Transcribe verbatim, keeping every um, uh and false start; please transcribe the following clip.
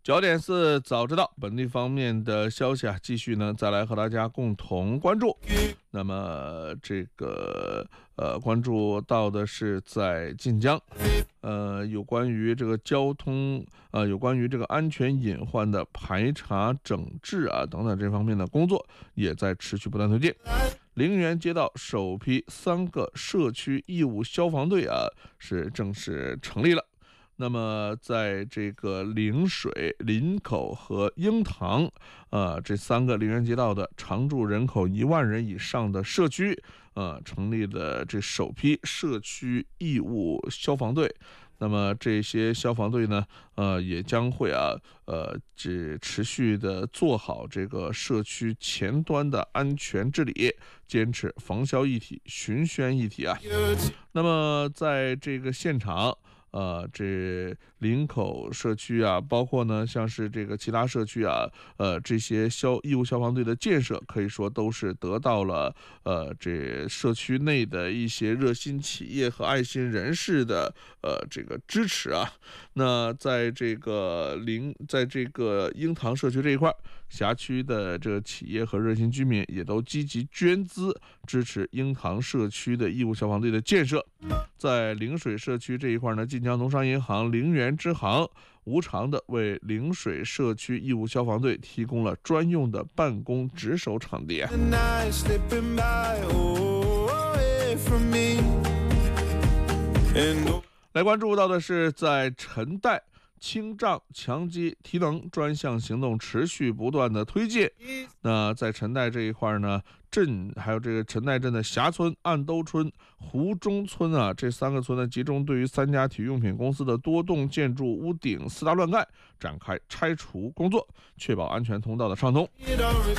焦点四早知道，本地方面的消息啊，继续呢再来和大家共同关注。那么这个呃关注到的是在晋江，呃有关于这个交通呃有关于这个安全隐患的排查整治啊等等这方面的工作也在持续不断推进。陵园街道首批三个社区义务消防队啊是正式成立了。那么在这个陵水、林口和鹰塘呃这三个陵园街道的常住人口一万人以上的社区呃成立了这首批社区义务消防队。那么这些消防队呢呃也将会啊呃这持续的做好这个社区前端的安全治理，坚持防消一体、巡宣一体啊。那么在这个现场呃，这林口社区啊，包括呢，像是这个其他社区啊，呃，这些消义务消防队的建设，可以说都是得到了呃这社区内的一些热心企业和爱心人士的呃这个支持啊。那在这个林，在这个鹰塘社区这一块，辖区的这个企业和热心居民也都积极捐资支持鹰塘社区的义务消防队的建设。在陵水社区这一块呢，晋江农商银行陵园支行无偿的为陵水社区义务消防队提供了专用的办公值守场地。来关注到的是在陈代清障强基提能专项行动持续不断的推进。那在陈代这一块呢，镇还有这个陈代镇的霞村、暗兜村、湖中村啊，这三个村呢，集中对于三家体育用品公司的多栋建筑屋顶四大乱盖展开拆除工作，确保安全通道的畅通。